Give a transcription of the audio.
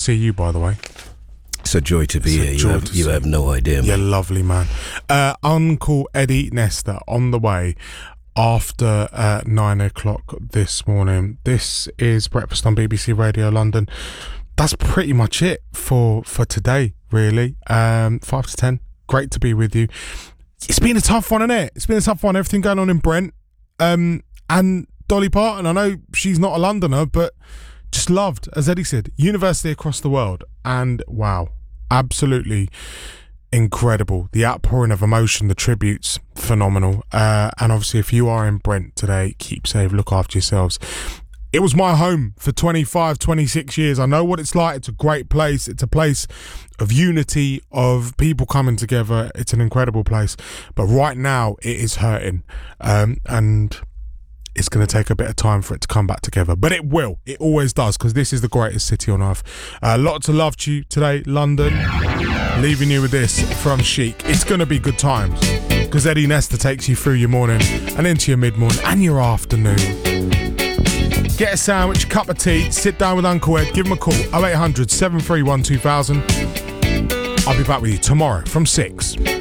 see you, by the way. It's a joy to be here. You have no idea, man. You're lovely, man. Uncle Eddie Nesta on the way after 9 o'clock this morning. This is Breakfast on BBC Radio London. That's pretty much it for today, really. 5 to 10. Great to be with you. It's been a tough one, hasn't it? It's been a tough one. Everything going on in Brent. And Dolly Parton, I know she's not a Londoner, but just loved, as Eddie said, university across the world. And wow, absolutely incredible. The outpouring of emotion, the tributes, phenomenal. And obviously, if you are in Brent today, keep safe, look after yourselves. It was my home for 25, 26 years. I know what it's like. It's a great place. It's a place of unity, of people coming together. It's an incredible place. But right now, it is hurting. And it's going to take a bit of time for it to come back together. But it will. It always does, because this is the greatest city on earth. Lots of love to you today, London. Leaving you with this from Chic. It's going to be good times, because Eddie Nesta takes you through your morning and into your mid-morning and your afternoon. Get a sandwich, a cup of tea, sit down with Uncle Ed, give him a call, 0800 731 2000. I'll be back with you tomorrow from 6.